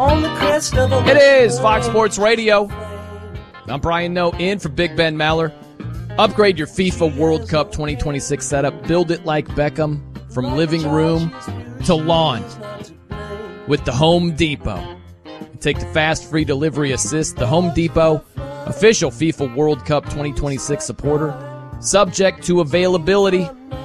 on the crest of a... It is Fox Sports Radio. I'm Brian Noe in for Big Ben Maller. Upgrade your FIFA World Cup 2026 setup. Build it like Beckham from living room to lawn with the Home Depot. Take the fast free delivery assist. The Home Depot, official FIFA World Cup 2026 supporter. Subject to availability.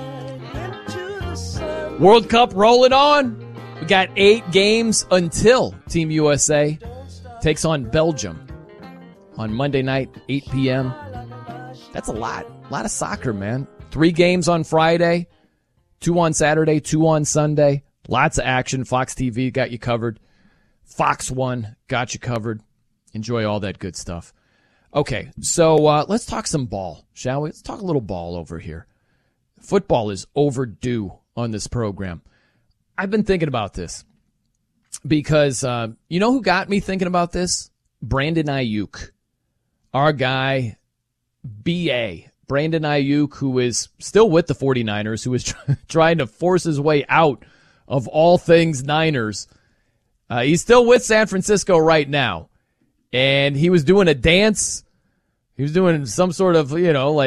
World Cup rolling on. We got 8 games until Team USA takes on Belgium on Monday night, 8 p.m. That's a lot. A lot of soccer, man. 3 games on Friday, 2 on Saturday, 2 on Sunday. Lots of action. Fox TV got you covered. Fox One got you covered. Enjoy all that good stuff. Okay, so let's talk some ball, shall we? Let's talk a little ball over here. Football is overdue on this program. I've been thinking about this because you know who got me thinking about this? Brandon Ayuk. Our guy, B.A., Brandon Ayuk, who is still with the 49ers, who is trying to force his way out of all things Niners. He's still with San Francisco right now. And he was doing a dance. He was doing some sort of,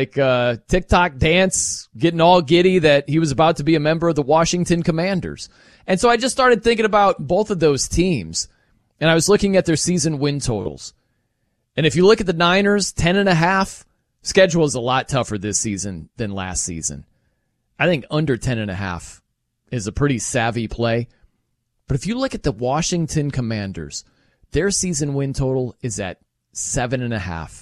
TikTok dance, getting all giddy that he was about to be a member of the Washington Commanders. And so I just started thinking about both of those teams. And I was looking at their season win totals. And if you look at the Niners, 10.5, schedule is a lot tougher this season than last season. I think under 10.5 is a pretty savvy play. But if you look at the Washington Commanders, their season win total is at 7.5.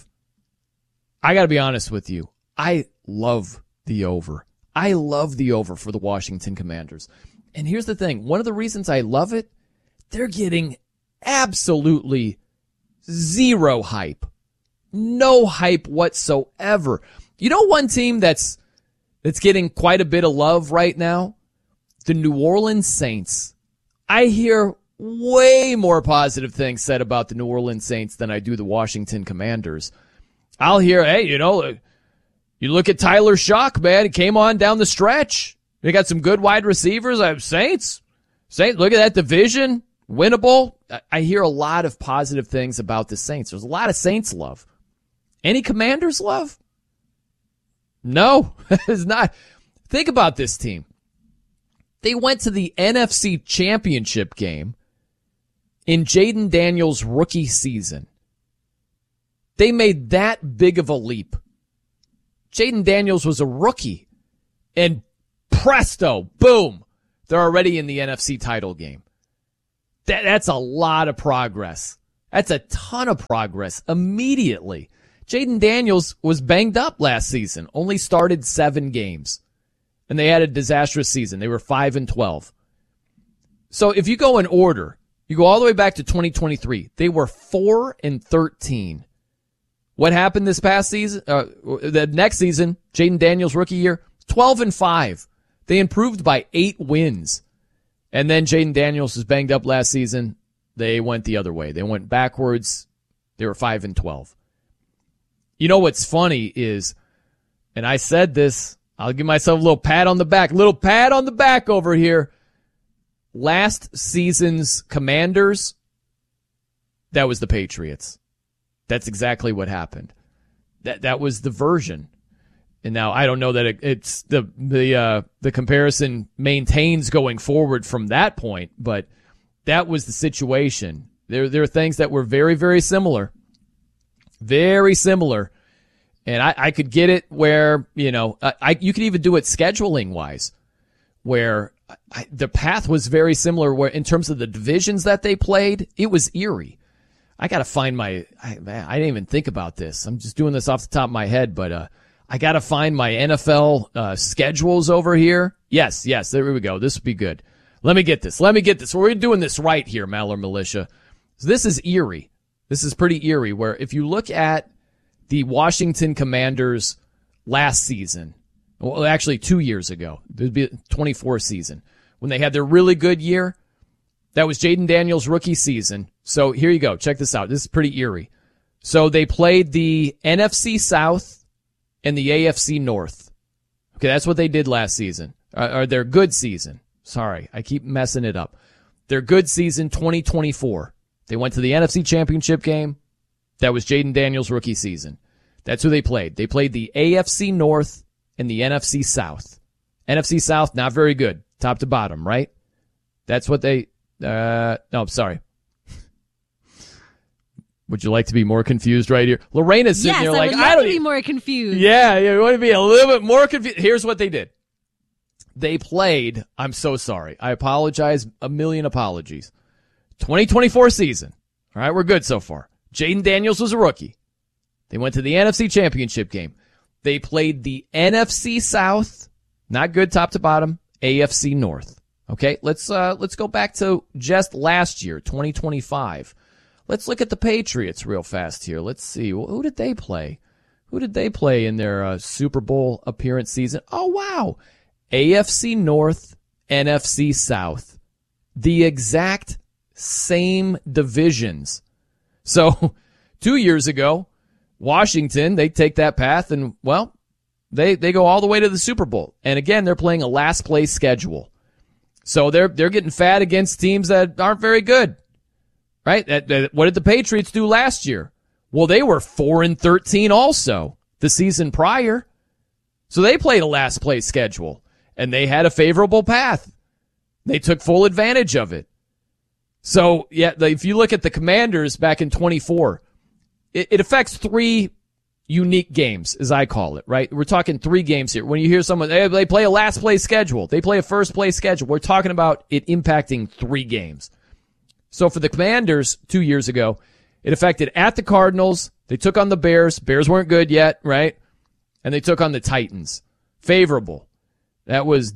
I got to be honest with you. I love the over. I love the over for the Washington Commanders. And here's the thing. One of the reasons I love it, they're getting absolutely zero hype. No hype whatsoever. You know one team that's getting quite a bit of love right now? The New Orleans Saints. I hear way more positive things said about the New Orleans Saints than I do the Washington Commanders. I'll hear, hey, you look at Tyler Shock, man. He came on down the stretch. They got some good wide receivers. Saints, look at that division. Winnable. I hear a lot of positive things about the Saints. There's a lot of Saints love. Any Commanders love? No, it's not. Think about this team. They went to the NFC Championship game in Jaden Daniels' rookie season. They made that big of a leap. Jaden Daniels was a rookie, and presto, boom, they're already in the NFC title game. That's a lot of progress. That's a ton of progress immediately. Jaden Daniels was banged up last season, only started 7 games, and they had a disastrous season. They were 5-12. So if you go in order, you go all the way back to 2023, they were 4-13. What happened this past season? The next season, Jaden Daniels' rookie year, 12-5. They improved by 8 wins. And then Jaden Daniels was banged up last season. They went the other way. They went backwards. They were 5-12. You know what's funny is, and I said this, I'll give myself a little pat on the back. Little pat on the back over here. Last season's Commanders, that was the Patriots. That's exactly what happened. That was the version. And now I don't know that it's the comparison maintains going forward from that point, but that was the situation. There are things that were very, very similar. Very similar. And I could get it where, you could even do it scheduling wise, where the path was very similar where in terms of the divisions that they played, it was eerie. I got to find I didn't even think about this. I'm just doing this off the top of my head, but I got to find my NFL schedules over here. Yes, there we go. This would be good. Let me get this. We're doing this right here, Maller Militia. So this is eerie. This is pretty eerie, where if you look at the Washington Commanders last season, well, actually 2 years ago, it would be 24 season, when they had their really good year, that was Jaden Daniels' rookie season. So here you go. Check this out. This is pretty eerie. So they played the NFC South and the AFC North. Okay, that's what they did last season. Or their good season. Sorry, I keep messing it up. Their good season, 2024. They went to the NFC Championship game. That was Jaden Daniels' rookie season. That's who they played. They played the AFC North and the NFC South. NFC South, not very good, top to bottom, right? That's what they, no, I'm sorry. Would you like to be more confused right here? Lorena's sitting there like, I would love to be more confused. Yeah, you want to be a little bit more confused. Here's what they did. They played, I'm so sorry. I apologize, a million apologies. 2024 season. All right, we're good so far. Jaden Daniels was a rookie. They went to the NFC Championship game. They played the NFC South, not good top to bottom, AFC North. Okay, let's go back to just last year, 2025. Let's look at the Patriots real fast here. Let's see. Who did they play? Who did they play in their Super Bowl appearance season? Oh, wow. AFC North, NFC South. The exact same divisions. So 2 years ago, Washington, they take that path and, well, they go all the way to the Super Bowl. And again, they're playing a last place schedule. So they're getting fat against teams that aren't very good. Right? What did the Patriots do last year? Well, they were 4-13 also the season prior. So they played a last place schedule and they had a favorable path. They took full advantage of it. So, yeah, if you look at the Commanders back in 24, it affects three unique games, as I call it, right? We're talking 3 games here. When you hear someone, hey, they play a last place schedule, they play a first place schedule, we're talking about it impacting 3 games. So for the Commanders 2 years ago, it affected at the Cardinals. They took on the Bears. Bears weren't good yet, right? And they took on the Titans. Favorable. That was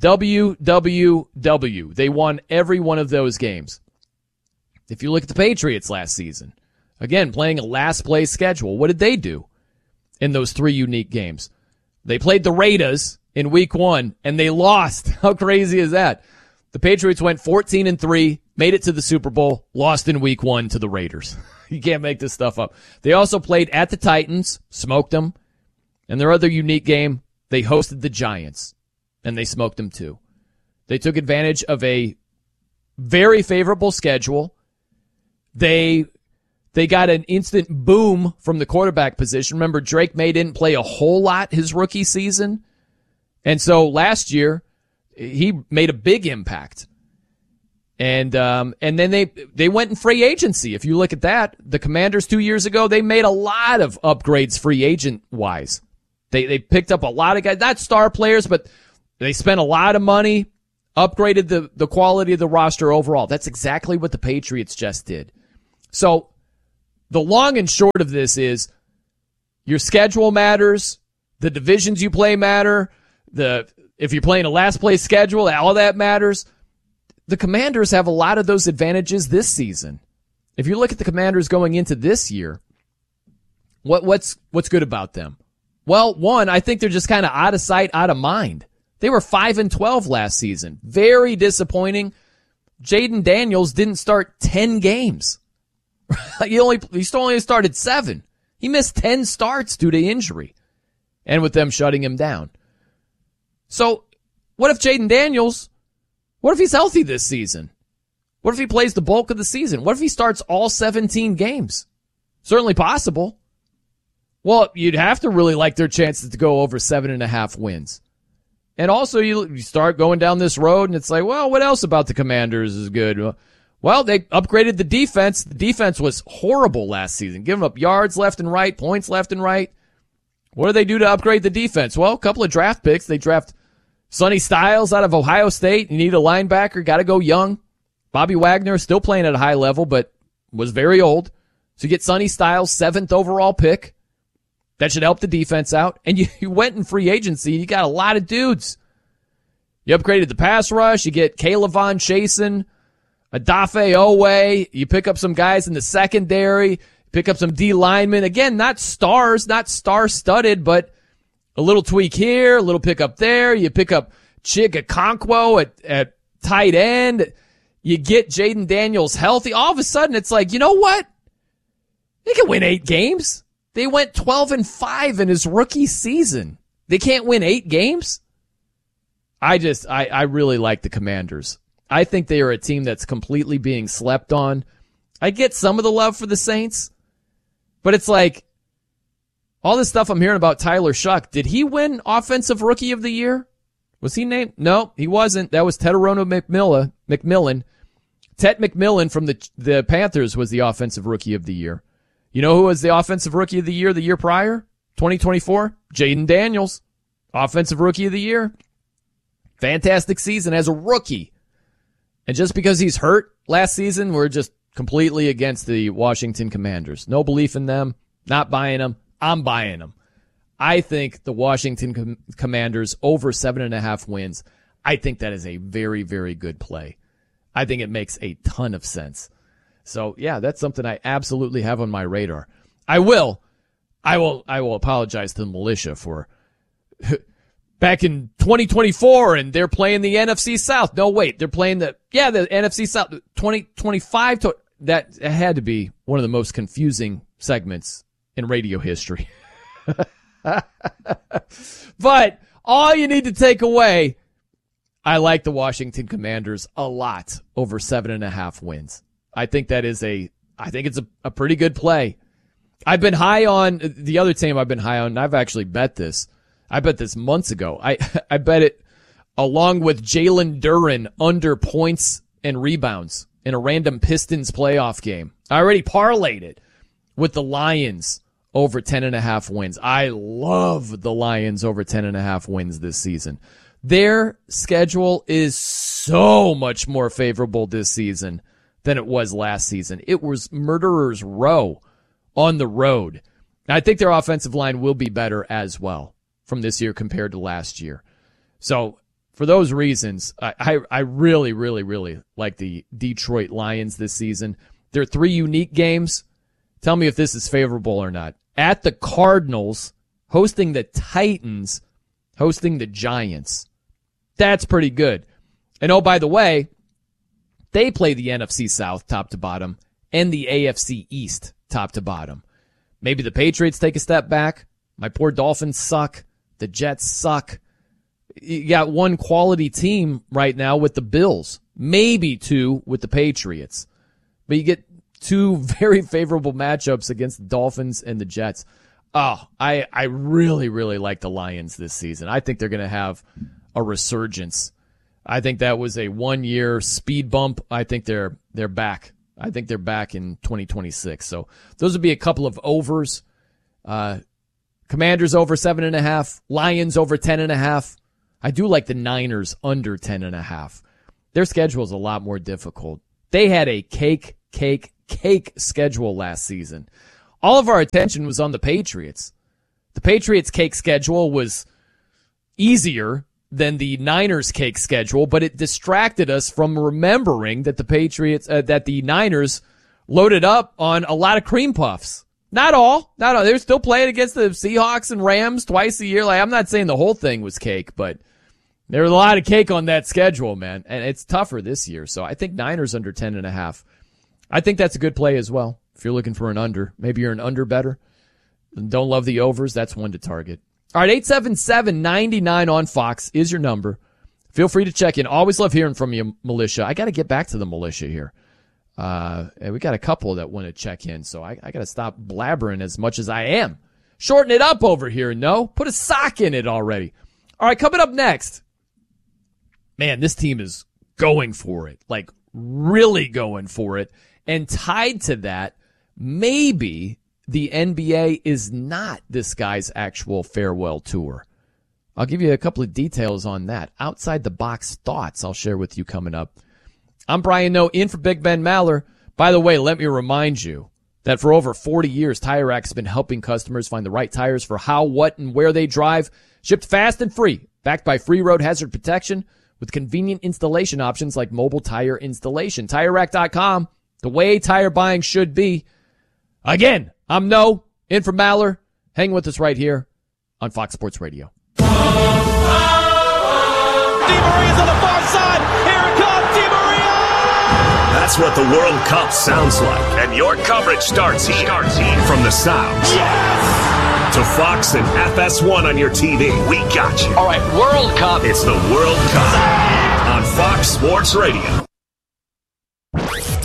WWW. They won every one of those games. If you look at the Patriots last season, again, playing a last place schedule, what did they do in those 3 unique games? They played the Raiders in week 1 and they lost. How crazy is that? The Patriots went 14-3, made it to the Super Bowl, lost in week 1 to the Raiders. You can't make this stuff up. They also played at the Titans, smoked them. And their other unique game, they hosted the Giants, and they smoked them too. They took advantage of a very favorable schedule. They got an instant boom from the quarterback position. Remember, Drake May didn't play a whole lot his rookie season. And so last year, he made a big impact. And then they went in free agency. If you look at that, the Commanders 2 years ago, they made a lot of upgrades free agent wise. They picked up a lot of guys, not star players, but they spent a lot of money, upgraded the quality of the roster overall. That's exactly what the Patriots just did. So the long and short of this is your schedule matters, the divisions you play matter, if you're playing a last place schedule, all that matters. The Commanders have a lot of those advantages this season. If you look at the Commanders going into this year, what's good about them? Well, one, I think they're just kind of out of sight, out of mind. They were 5-12 last season. Very disappointing. Jaden Daniels didn't start 10 games. He still only started 7. He missed 10 starts due to injury. And with them shutting him down. So, what if Jaden Daniels, what if he's healthy this season? What if he plays the bulk of the season? What if he starts all 17 games? Certainly possible. Well, you'd have to really like their chances to go over 7.5 wins. And also, you start going down this road, and it's like, well, what else about the Commanders is good? Well, they upgraded the defense. The defense was horrible last season, giving up yards left and right, points left and right. What do they do to upgrade the defense? Well, a couple of draft picks. They draft Sonny Styles out of Ohio State. You need a linebacker. Got to go young. Bobby Wagner still playing at a high level, but was very old. So you get Sonny Styles, 7th overall pick. That should help the defense out. And you went in free agency. You got a lot of dudes. You upgraded the pass rush. You get Kaylavon Chasen, Adafe Owe. You pick up some guys in the secondary. Pick up some D linemen. Again, not stars, not star-studded, but a little tweak here, a little pick up there. You pick up Chigakonkwo at tight end. You get Jaden Daniels healthy. All of a sudden, it's like, you know what? They can win 8 games. They went 12-5 in his rookie season. They can't win 8 games? I really like the Commanders. I think they are a team that's completely being slept on. I get some of the love for the Saints, but it's like all this stuff I'm hearing about Tyler Shuck. Did he win Offensive Rookie of the Year? Was he named? No, he wasn't. That was Tedorono McMillan. Ted McMillan from the Panthers was the Offensive Rookie of the Year. You know who was the Offensive Rookie of the year prior? 2024? Jaden Daniels. Offensive Rookie of the Year. Fantastic season as a rookie. And just because he's hurt last season, we're just completely against the Washington Commanders. No belief in them. Not buying them. I'm buying them. I think the Washington Commanders over 7.5 wins. I think that is a very, very good play. I think it makes a ton of sense. So yeah, that's something I absolutely have on my radar. I will apologize to the militia for back in 2024 and they're playing the NFC South. No, wait, they're playing the NFC South 2025. That had to be one of the most confusing segments in radio history. But all you need to take away, I like the Washington Commanders a lot over 7.5 wins. I think it's a pretty good play. I've been high on the other team I've been high on, and I've actually bet this. I bet this months ago. I bet it along with Jalen Duren under points and rebounds in a random Pistons playoff game. I already parlayed it with the Lions over 10.5 wins. I love the Lions over 10.5 wins this season. Their schedule is so much more favorable this season than it was last season. It was Murderer's Row on the road. I think their offensive line will be better as well from this year compared to last year. So for those reasons, I really, really, really like the Detroit Lions this season. There are 3 unique games. Tell me if this is favorable or not. At the Cardinals, hosting the Titans, hosting the Giants. That's pretty good. And oh, by the way, they play the NFC South top to bottom and the AFC East top to bottom. Maybe the Patriots take a step back. My poor Dolphins suck. The Jets suck. You got one quality team right now with the Bills. Maybe 2 with the Patriots. But you get 2 very favorable matchups against the Dolphins and the Jets. Oh, I really, really like the Lions this season. I think they're going to have a resurgence. I think that was a 1-year speed bump. I think they're back. I think they're back in 2026. So those would be a couple of overs. Commanders over 7.5. Lions over 10.5. I do like the Niners under 10.5. Their schedule is a lot more difficult. They had a cake schedule last season. All of our attention was on the Patriots. The Patriots' cake schedule was easier than the Niners' cake schedule, but it distracted us from remembering that the Niners loaded up on a lot of cream puffs. Not all. They're still playing against the Seahawks and Rams twice a year. Like, I'm not saying the whole thing was cake, but there was a lot of cake on that schedule, man. And it's tougher this year. So I think Niners under 10.5. I think that's a good play as well. If you're looking for an under, maybe you're an under better and don't love the overs, that's one to target. All right, 877-99 on Fox is your number. Feel free to check in. Always love hearing from you, militia. I got to get back to the militia here. We got a couple that want to check in, so I got to stop blabbering as much as I am. Shorten it up over here, no? Put a sock in it already. All right, coming up next. Man, this team is going for it, like really going for it. And tied to that, maybe the NBA is not this guy's actual farewell tour. I'll give you a couple of details on that. Outside the box thoughts I'll share with you coming up. I'm Brian Noe, in for Big Ben Maller. By the way, let me remind you that for over 40 years, Tire Rack has been helping customers find the right tires for how, what, and where they drive. Shipped fast and free, backed by free road hazard protection with convenient installation options like mobile tire installation. TireRack.com, the way tire buying should be. Again, I'm Noe, in for Maller. Hang with us right here on Fox Sports Radio. Di Maria's on the far side. Here it comes, Di Maria! That's what the World Cup sounds like. And your coverage starts here. From the sound. Yes! To Fox and FS1 on your TV. We got you. All right, World Cup. It's the World Cup on Fox Sports Radio.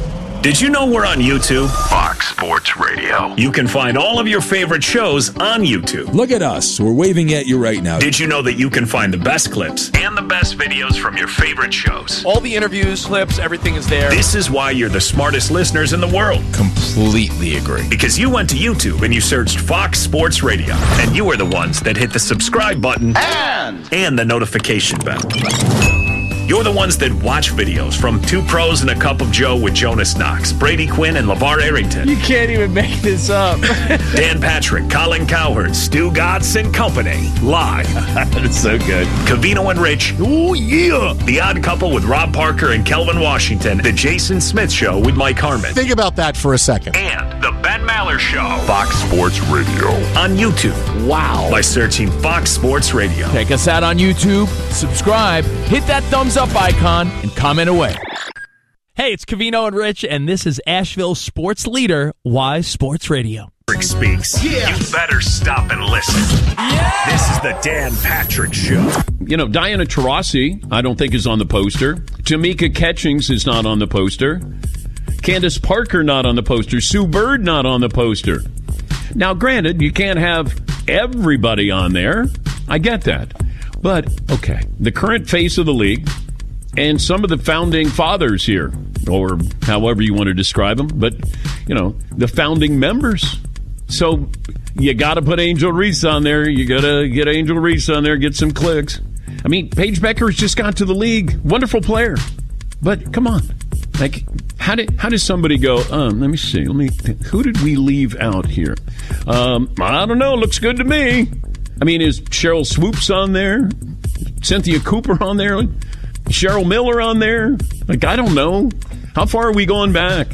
Did you know we're on YouTube? Fox Sports Radio. You can find all of your favorite shows on YouTube. Look at us. We're waving at you right now. Did you know that you can find the best clips and the best videos from your favorite shows? All the interviews, clips, everything is there. This is why you're the smartest listeners in the world. Completely agree. Because you went to YouTube and you searched Fox Sports Radio. And you were the ones that hit the subscribe button and the notification bell. You're the ones that watch videos from Two Pros and a Cup of Joe with Jonas Knox, Brady Quinn, and LeVar Arrington. You can't even make this up. Dan Patrick, Colin Cowherd, Stu Gatz, and company. Live. That's so good. Covino and Rich. Oh, yeah. The Odd Couple with Rob Parker and Kelvin Washington. The Jason Smith Show with Mike Harmon. Think about that for a second. And The Ben Maller Show. Fox Sports Radio. On YouTube. Wow. By searching Fox Sports Radio. Check us out on YouTube, subscribe, hit that thumbs up icon, and comment away. Hey, it's Covino and Rich, and this is Asheville's sports leader, Wise Sports Radio. Patrick speaks. Yeah. You better stop and listen. Yeah. This is the Dan Patrick Show. You know, Diana Taurasi, I don't think is on the poster. Tamika Catchings is not on the poster. Candace Parker not on the poster. Sue Bird not on the poster. Now, granted, you can't have everybody on there. I get that. But, okay, the current face of the league and some of the founding fathers here, or however you want to describe them, but, you know, the founding members. So you got to put Angel Reese on there. You got to get Angel Reese on there, get some clicks. I mean, Paige Beckers just got to the league. Wonderful player. But come on. Like, how does somebody go, let me see. Who did we leave out here? I don't know. Looks good to me. I mean, is Cheryl Swoops on there? Cynthia Cooper on there? Cheryl Miller on there? Like, I don't know. How far are we going back?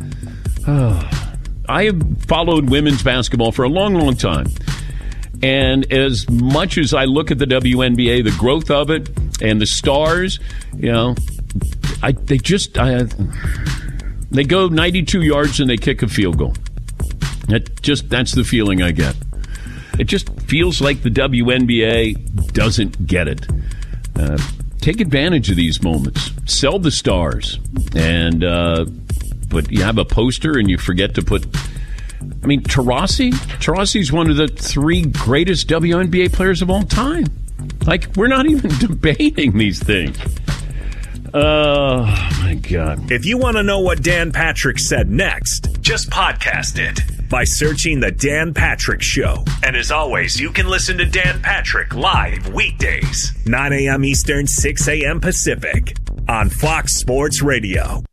I have followed women's basketball for a long, long time. And as much as I look at the WNBA, the growth of it, and the stars, you know, they go 92 yards and they kick a field goal. That's the feeling I get. It just feels like the WNBA doesn't get it. Take advantage of these moments. Sell the stars. And but you have a poster and you forget to put... I mean, Taurasi's one of the 3 greatest WNBA players of all time. Like, we're not even debating these things. Oh, my God. If you want to know what Dan Patrick said next, just podcast it by searching The Dan Patrick Show. And as always, you can listen to Dan Patrick live weekdays, 9 a.m. Eastern, 6 a.m. Pacific, on Fox Sports Radio.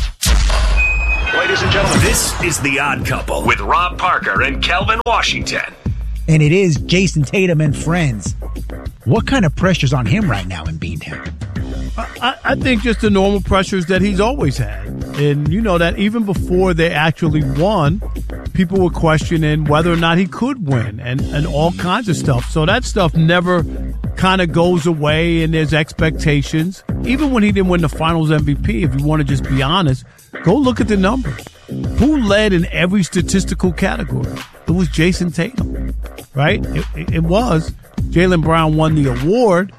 Ladies and gentlemen, this is The Odd Couple with Rob Parker and Kelvin Washington. And it is Jason Tatum and friends. What kind of pressure's on him right now in Beantown? I think just the normal pressures that he's always had. And you know that even before they actually won, people were questioning whether or not he could win and all kinds of stuff. So that stuff never kind of goes away, and there's expectations. Even when he didn't win the Finals MVP, if you want to just be honest, go look at the numbers. Who led in every statistical category? It was Jason Tatum, right? It was. Jaylen Brown won the award.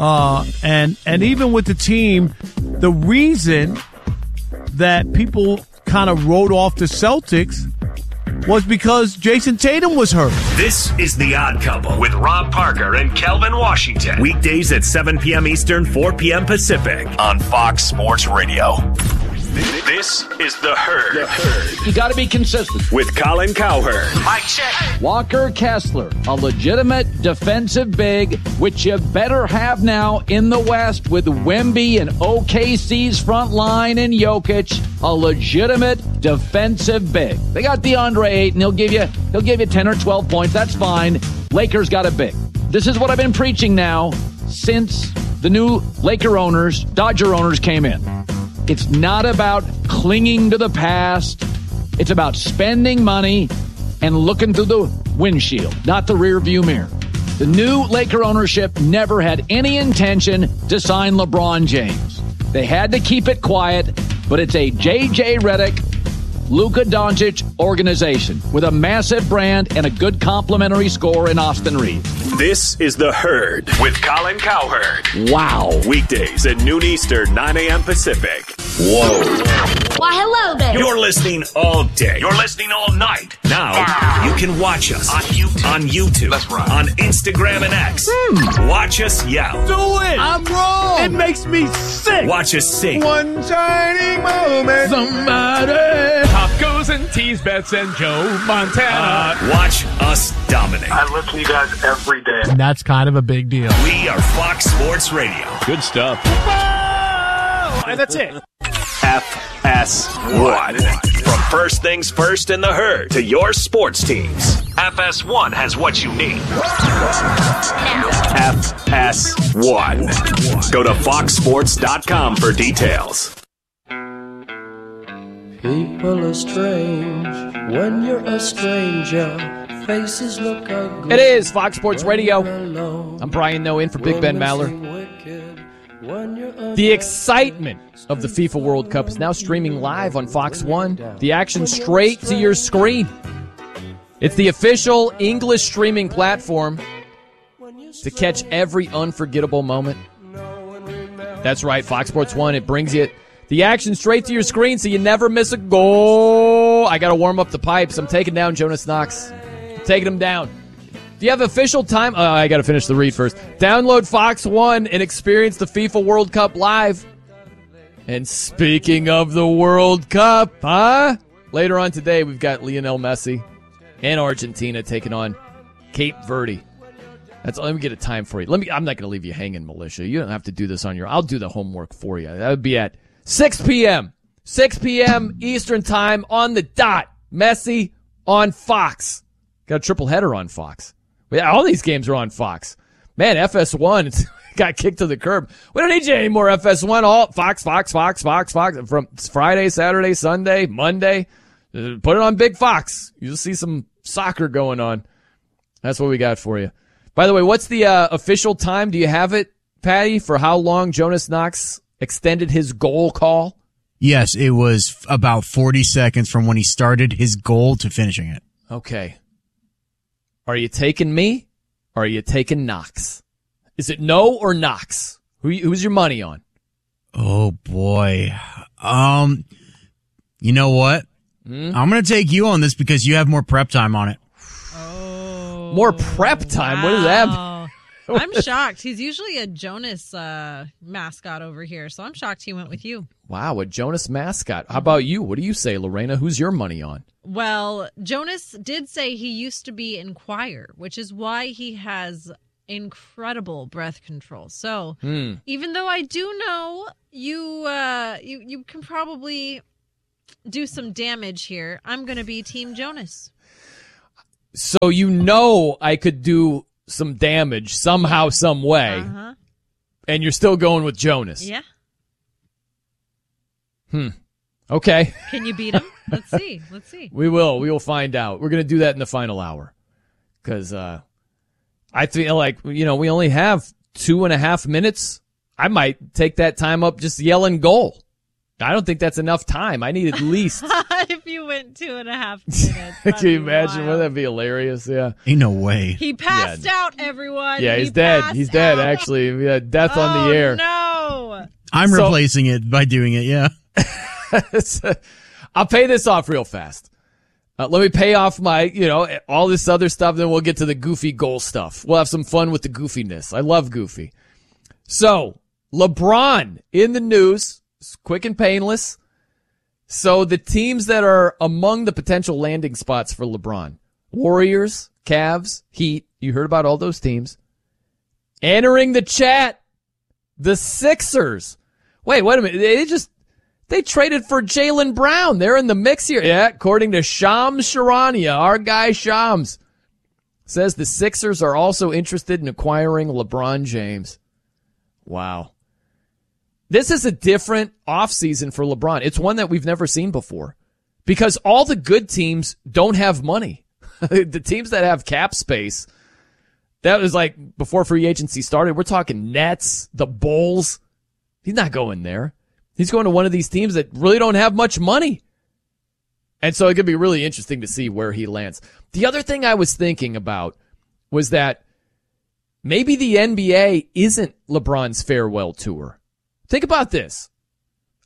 And even with the team, the reason that people kind of wrote off the Celtics was because Jason Tatum was hurt. This is The Odd Couple with Rob Parker and Kelvin Washington. Weekdays at 7 p.m. Eastern, 4 p.m. Pacific on Fox Sports Radio. This is The Herd. You got to be consistent. With Colin Cowherd. Mike check. Walker Kessler, a legitimate defensive big, which you better have now in the West with Wemby and OKC's front line and Jokic, a legitimate defensive big. They got DeAndre Ayton. He'll give you 10 or 12 points. That's fine. Lakers got a big. This is what I've been preaching now since the new Dodger owners came in. It's not about clinging to the past. It's about spending money and looking through the windshield, not the rear view mirror. The new Laker ownership never had any intention to sign LeBron James. They had to keep it quiet, but it's a J.J. Redick, Luka Doncic organization with a massive brand and a good complimentary score in Austin Reeves. This is The Herd with Colin Cowherd. Wow. Weekdays at noon Eastern, 9 a.m. Pacific Whoa. Why, hello there. You're listening all day. You're listening all night. Now, you can watch us on YouTube. That's right. On Instagram and X. Watch us yell. Do it. I'm wrong. It makes me sick. Watch us sing. One shining moment. Somebody. Top goes and tease bets and Joe Montana. Watch us dominate. I listen to you guys every day. And that's kind of a big deal. We are Fox Sports Radio. Good stuff. And that's it. FS1. From first things first in the herd to your sports teams, FS1 has what you need. FS1. Go to foxsports.com for details. People are strange when you're a stranger. Faces look ugly. It is Fox Sports Radio. I'm Brian Noe in for Big Ben Maller. The excitement of the FIFA World Cup is now streaming live on Fox 1. The action straight to your screen. It's the official English streaming platform to catch every unforgettable moment. That's right, Fox Sports 1. It brings you the action straight to your screen so you never miss a goal. I got to warm up the pipes. I'm taking down Jonas Knox. I'm taking him down. Do you have official time? I got to finish the read first. Download Fox One and experience the FIFA World Cup live. And speaking of the World Cup, later on today, we've got Lionel Messi and Argentina taking on Cape Verde. Let me get a time for you. I'm not going to leave you hanging, Militia. You don't have to do this on your own. I'll do the homework for you. That would be at 6 p.m. 6 p.m. Eastern Time on the dot. Messi on Fox. Got a triple header on Fox. Yeah, all these games are on Fox. Man, FS1 got kicked to the curb. We don't need you anymore, FS1. All Fox. From Friday, Saturday, Sunday, Monday. Put it on Big Fox. You'll see some soccer going on. That's what we got for you. By the way, what's the official time? Do you have it, Patty, for how long Jonas Knox extended his goal call? Yes, it was about 40 seconds from when he started his goal to finishing it. Okay. Are you taking me or are you taking Knox? Is it no or Knox? Who's your money on? Oh, boy. You know what? I'm going to take you on this because you have more prep time on it. Oh, more prep time? Wow. What does that mean? I'm shocked. He's usually a Jonas mascot over here, so I'm shocked he went with you. Wow, a Jonas mascot. How about you? What do you say, Lorena? Who's your money on? Well, Jonas did say he used to be in choir, which is why he has incredible breath control. So even though I do know you can probably do some damage here, I'm going to be Team Jonas. So you know I could do some damage somehow, some way, and you're still going with Jonas. Yeah. Okay. Can you beat him? Let's see. We will find out. We're going to do that in the final hour because I feel like, we only have 2.5 minutes. I might take that time up just yelling goal. I don't think that's enough time. I need at least. If you went 2.5 minutes. Can you imagine? Wouldn't that be hilarious? Yeah. Ain't no way. He passed out, everyone. Yeah, he's dead. He's dead, actually. We had death on the air. No. I'm replacing it by doing it, yeah. I'll pay this off real fast. Let me pay off my, all this other stuff, then we'll get to the goofy goal stuff. We'll have some fun with the goofiness. I love goofy. So, LeBron in the news, quick and painless. So the teams that are among the potential landing spots for LeBron, Warriors, Cavs, Heat, you heard about all those teams. Entering the chat, the Sixers. Wait a minute. They traded for Jaylen Brown. They're in the mix here. Yeah, according to Shams Charania, our guy Shams, says the Sixers are also interested in acquiring LeBron James. Wow. This is a different offseason for LeBron. It's one that we've never seen before because all the good teams don't have money. The teams that have cap space, that was like before free agency started. We're talking Nets, the Bulls. He's not going there. He's going to one of these teams that really don't have much money. And so it could be really interesting to see where he lands. The other thing I was thinking about was that maybe the NBA isn't LeBron's farewell tour. Think about this.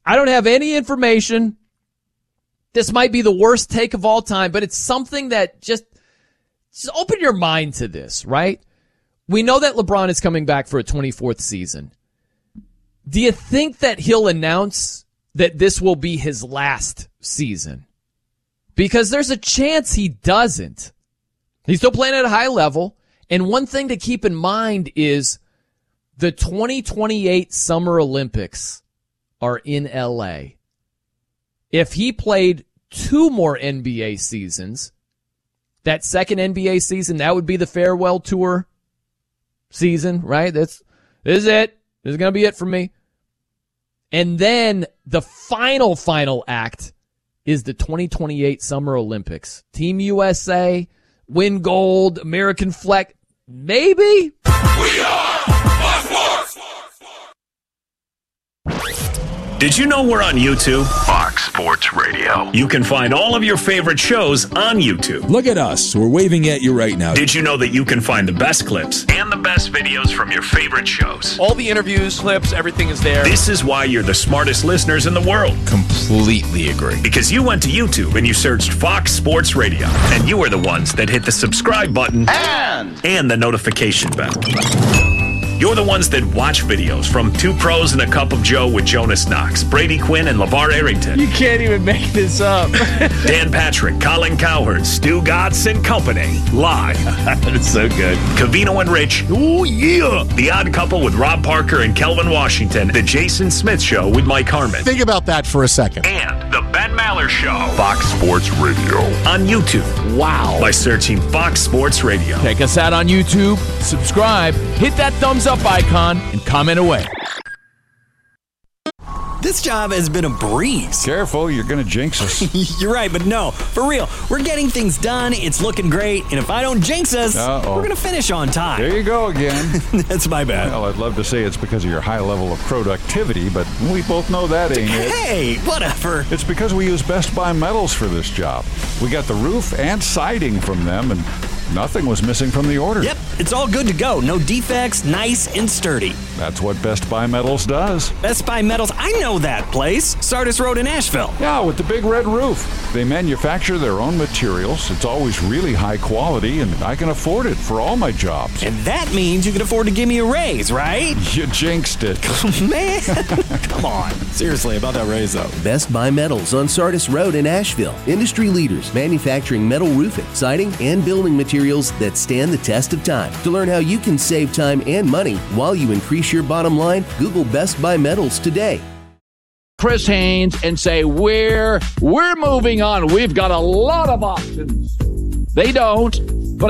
I don't have any information. This might be the worst take of all time, but it's something that just open your mind to this, right? We know that LeBron is coming back for a 24th season. Do you think that he'll announce that this will be his last season? Because there's a chance he doesn't. He's still playing at a high level. And one thing to keep in mind is the 2028 Summer Olympics are in LA. If he played 2 more NBA seasons, that second NBA season, that would be the farewell tour season, right? This is it. This is going to be it for me. And then the final act is the 2028 Summer Olympics. Team USA, win gold, American flag, maybe? We are Fox Sports! Did you know we're on YouTube? Fox Sports Radio. You can find all of your favorite shows on YouTube. Look at us. We're waving at you right now. Did you know that you can find the best clips and the best videos from your favorite shows? All the interviews, clips, everything is there. This is why you're the smartest listeners in the world. Completely agree. Because you went to YouTube and you searched Fox Sports Radio. And you are the ones that hit the subscribe button and the notification bell. You're the ones that watch videos from Two Pros and a Cup of Joe with Jonas Knox, Brady Quinn, and LeVar Arrington. You can't even make this up. Dan Patrick, Colin Cowherd, Stu Gatz, and company. Live. It's so good. Covino and Rich. Oh, yeah. The Odd Couple with Rob Parker and Kelvin Washington. The Jason Smith Show with Mike Harmon. Think about that for a second. And the Ben Maller Show. Fox Sports Radio. On YouTube. Wow. By searching Fox Sports Radio. Check us out on YouTube, subscribe, hit that thumbs up icon, and comment away. This job has been a breeze. Careful, you're going to jinx us. You're right, but no, for real. We're getting things done, it's looking great, and if I don't jinx us, we're going to finish on time. There you go again. That's my bad. Well, I'd love to say it's because of your high level of productivity, but we both know that ain't it. Hey, whatever. It's because we use Best Buy Metals for this job. We got the roof and siding from them, and nothing was missing from the order. Yep, it's all good to go. No defects, nice and sturdy. That's what Best Buy Metals does. Best Buy Metals, I know that place. Sardis Road in Asheville. Yeah, with the big red roof. They manufacture their own materials. It's always really high quality, and I can afford it for all my jobs. And that means you can afford to give me a raise, right? You jinxed it. Man, come on. Seriously, about that raise, though. Best Buy Metals on Sardis Road in Asheville. Industry leaders manufacturing metal roofing, siding, and building materials that stand the test of time. To learn how you can save time and money while you increase your bottom line, Google Best Buy Metals today. Chris Haynes and say, we're moving on. We've got a lot of options. They don't.